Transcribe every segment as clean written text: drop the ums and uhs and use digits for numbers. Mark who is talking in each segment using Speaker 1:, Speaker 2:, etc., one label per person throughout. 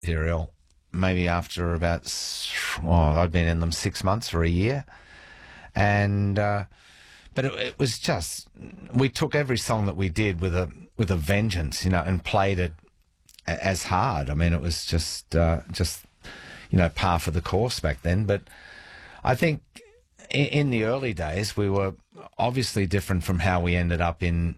Speaker 1: material maybe after about, I'd been in them 6 months or a year. And, but it was just, we took every song that we did with a vengeance, and played it as hard. I mean, it was just par for the course back then. But I think in the early days, we were obviously different from how we ended up in,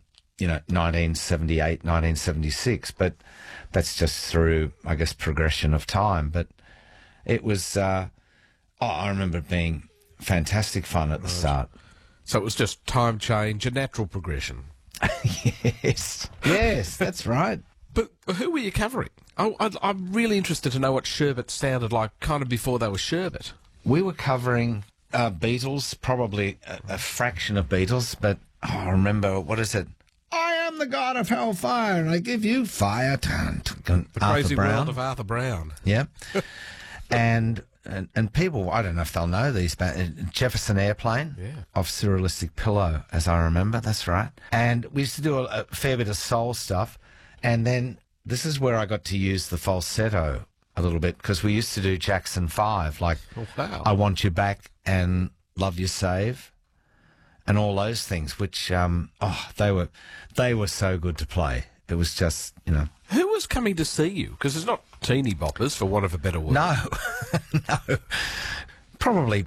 Speaker 1: 1978, 1976. But that's just through, I guess, progression of time. But it was, I remember it being fantastic fun at the start.
Speaker 2: So it was just time change and natural progression.
Speaker 1: Yes, that's right.
Speaker 2: But who were you covering? I'm really interested to know what Sherbet sounded like kind of before they were Sherbet.
Speaker 1: We were covering Beatles, probably a fraction of Beatles, but I remember, what is it? I am the god of hellfire, and I give you fire.
Speaker 2: The Crazy World of Arthur Brown.
Speaker 1: Yeah. and people, I don't know if they'll know these, but Jefferson Airplane of Surrealistic Pillow, as I remember, that's right. And we used to do a fair bit of soul stuff, and then this is where I got to use the falsetto a little bit, because we used to do Jackson 5, like I Want You Back and Love You Save and all those things, which, they were so good to play. It was just,
Speaker 2: Who was coming to see you? Because it's not teeny boppers, for want of a better word.
Speaker 1: No. No. Probably,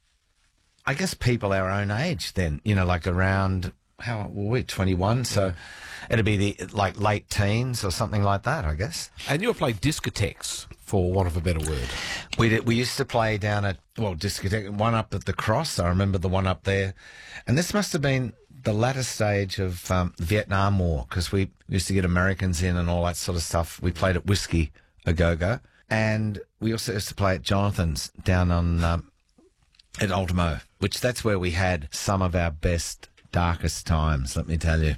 Speaker 1: I guess, people our own age then, like around, how were we, 21? So it'd be the late teens or something like that, I guess.
Speaker 2: And you were playing discotheques, for want of a better word.
Speaker 1: We used to play down at, discotheque, one up at the Cross. I remember the one up there. And this must have been the latter stage of the Vietnam War, because we used to get Americans in and all that sort of stuff. We played at Whiskey A Go-Go. And we also used to play at Jonathan's down on at Ultimo, which that's where we had some of our best, darkest times, let me tell you.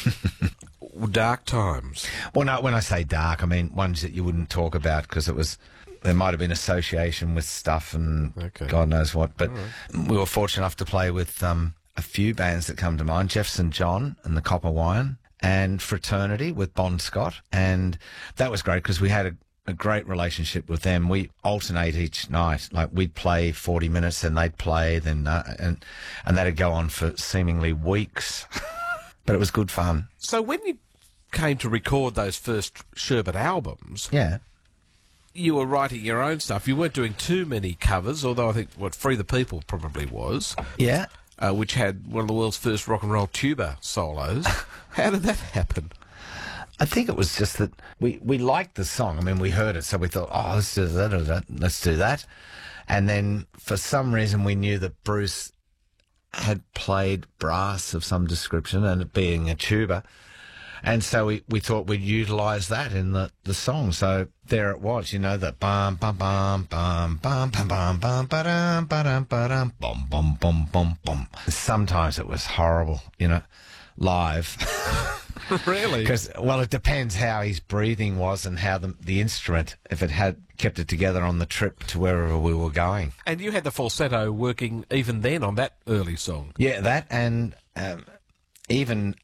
Speaker 2: Dark times?
Speaker 1: Well, no, when I say dark, I mean ones that you wouldn't talk about, because there might have been association with stuff and God knows what. But we were fortunate enough to play with a few bands that come to mind, Jefferson John and the Copper Wine, and Fraternity with Bon Scott. And that was great because we had a great relationship with them. We alternate each night. Like, we'd play 40 minutes and they'd play, then and that'd go on for seemingly weeks. But it was good fun.
Speaker 2: So when you came to record those first Sherbet albums, you were writing your own stuff. You weren't doing too many covers, although I think Free the People probably was.
Speaker 1: Yeah.
Speaker 2: Which had one of the world's first rock and roll tuba solos. How did that happen?
Speaker 1: I think it was just that we liked the song. I mean, we heard it, so we thought, let's do that, let's do that. And then for some reason we knew that Bruce had played brass of some description, and it being a tuba. And so we thought we'd utilise that in the song. So there it was, the bum bum bum bum bum bum bum bum ba-dum ba-dum ba-dum bum bum bum bum bum. Sometimes it was horrible, live.
Speaker 2: Really?
Speaker 1: Because, it depends how his breathing was and how the instrument, if it had kept it together on the trip to wherever we were going.
Speaker 2: And you had the falsetto working even then on that early song.
Speaker 1: Yeah, that, and even...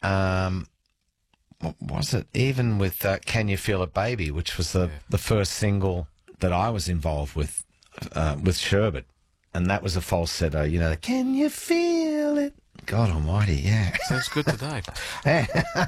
Speaker 1: what was it? Even with Can You Feel It, Baby, which was the first single that I was involved with Sherbet. And that was a falsetto, the Can You Feel It? God almighty, yeah.
Speaker 2: Sounds good today.